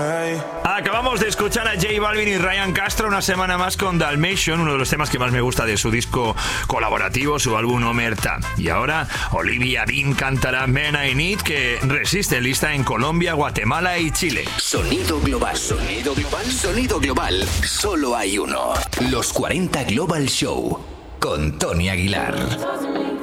Acabamos de escuchar a J Balvin y Ryan Castro una semana más con Dalmatian, uno de los temas que más me gusta de su disco colaborativo, su álbum Omerta. Y ahora Olivia Dean cantará Men I Need, que resiste lista en Colombia, Guatemala y Chile. Sonido global, sonido global, sonido global. Solo hay uno. Los 40 Global Show con Tony Aguilar.